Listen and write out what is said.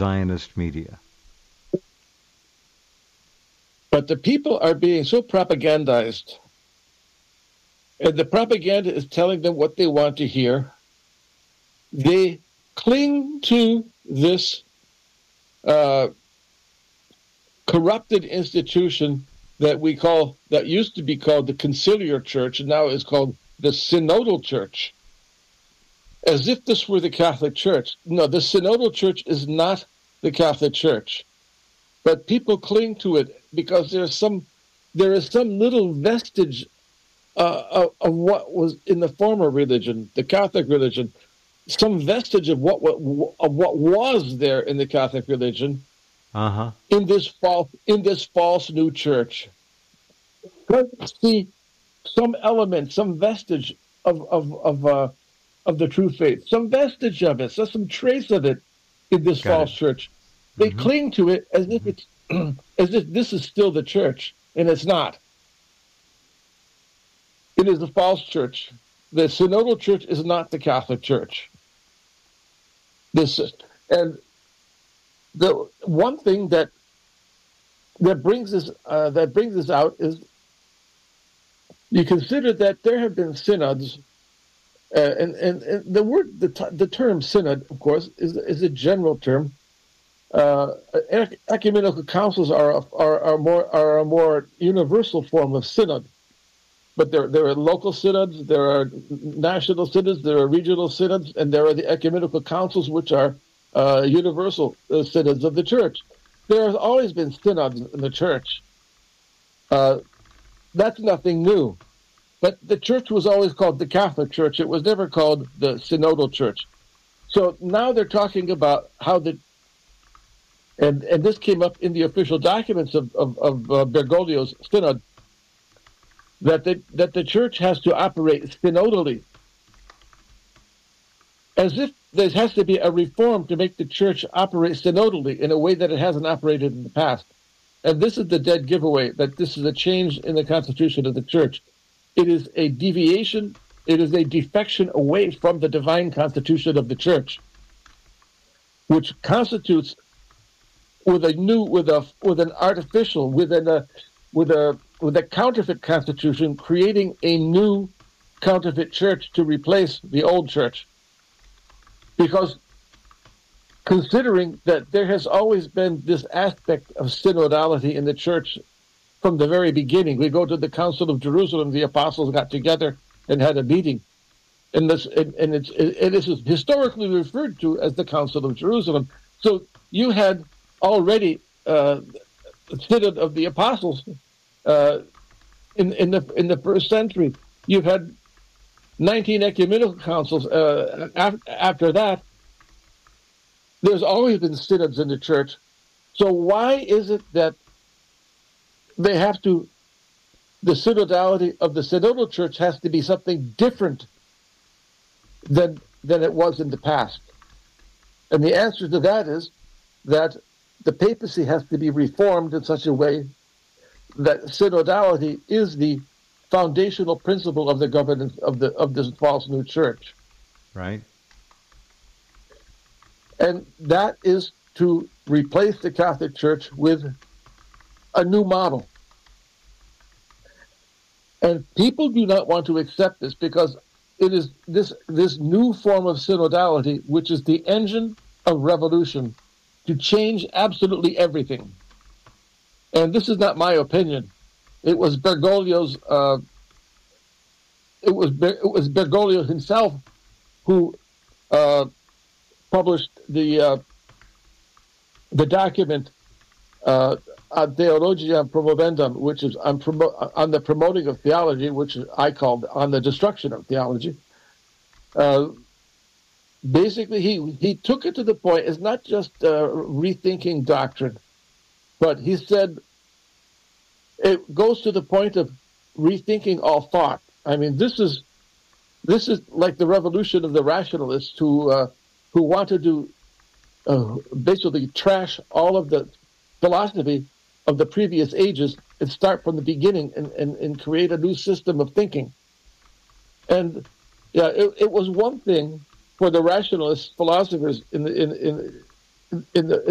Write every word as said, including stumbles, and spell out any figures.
Zionist media. But the people are being so propagandized, and the propaganda is telling them what they want to hear. They cling to this uh, corrupted institution that we call, that used to be called the conciliar church, and now is called the synodal church, as if this were the Catholic Church. No, the synodal church is not the Catholic Church, but people cling to it because there's some, there is some little vestige uh, of, of what was in the former religion, the Catholic religion, some vestige of what, what of what was there in the Catholic religion, uh-huh. in this false in this false new church. Let's see some element, some vestige of of of uh, of the true faith, some vestige of it, so some trace of it in this Got false it. church. They Mm-hmm. cling to it as if it's as if this is still the church, and it's not. It is a false church. The synodal church is not the Catholic Church. This is, and the one thing that that brings this uh, that brings this out is you consider that there have been synods, uh, and, and and the word the t- the term synod, of course, is is a general term. Uh, ec- ecumenical councils are a, are are more are a more universal form of synod. But there, there are local synods, there are national synods, there are regional synods, and there are the ecumenical councils, which are uh, universal uh, synods of the church. There has always been synods in the church. Uh, that's nothing new. But the church was always called the Catholic Church. It was never called the Synodal Church. So now they're talking about how the, and, and this came up in the official documents of, of, of uh, Bergoglio's synod, that the, that the church has to operate synodally, as if there has to be a reform to make the church operate synodally in a way that it hasn't operated in the past. And this is the dead giveaway, that this is a change in the constitution of the church. It is a deviation, it is a defection away from the divine constitution of the church, which constitutes with a new, with a with an artificial, with an a, with a with a counterfeit constitution, creating a new counterfeit church to replace the old church. Because considering that there has always been this aspect of synodality in the church from the very beginning, we go to the Council of Jerusalem, the apostles got together and had a meeting. And this and, and it's it is historically referred to as the Council of Jerusalem. So you had already uh, the synod of the apostles. Uh, in in the in the first century, you've had nineteen ecumenical councils. Uh, af- after that, there's always been synods in the church. So why is it that they have to? The synodality of the synodal church has to be something different than than it was in the past. And the answer to that is that the papacy has to be reformed in such a way that synodality is the foundational principle of the governance of the of this false new church. Right. And that is to replace the Catholic Church with a new model. And people do not want to accept this because it is this this new form of synodality, which is the engine of revolution to change absolutely everything. And this is not my opinion. It was Bergoglio's. Uh, it was Ber- it was Bergoglio himself who uh, published the uh, the document uh, Ad Theologia Promovendum, which is on, promo- on the promoting of theology, which I called on the destruction of theology. Uh, basically, he he took it to the point. It's not just uh, rethinking doctrine. But he said it goes to the point of rethinking all thought. I mean, this is this is like the revolution of the rationalists who uh, who wanted to uh, basically trash all of the philosophy of the previous ages and start from the beginning and, and, and create a new system of thinking. And yeah, it, it was one thing for the rationalist philosophers in the in in in the